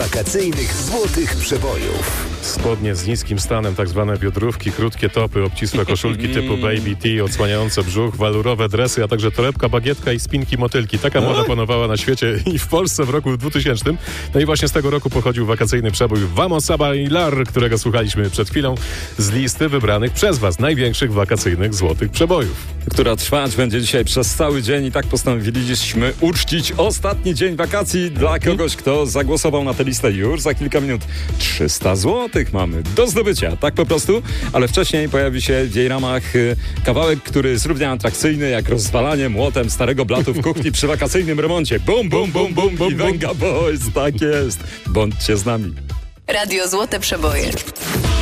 wakacyjnych złotych przebojów. Spodnie z niskim stanem, tak zwane biodrówki, krótkie topy, obcisłe koszulki typu baby tee, odsłaniające brzuch, walurowe dresy, a także torebka, bagietka i spinki motylki. Taka moda panowała na świecie i w Polsce w roku 2000. No i właśnie z tego roku pochodził wakacyjny przebój Vamos a bailar, którego słuchaliśmy przed chwilą, z listy wybranych przez Was największych wakacyjnych złotych przebojów. Która trwać będzie dzisiaj przez cały dzień i tak postanowiliśmy uczcić ostatni dzień wakacji dla kogoś, kto zagłosował na tę listę już za kilka minut. 300 złotych mamy do zdobycia, tak po prostu, ale wcześniej pojawi się w jej ramach kawałek, który jest równie atrakcyjny jak rozwalanie młotem starego blatu w kuchni przy wakacyjnym remoncie. Bum, bum, bum, bum, bum, i Venga Boys, tak jest. Bądźcie z nami. Radio Złote Przeboje.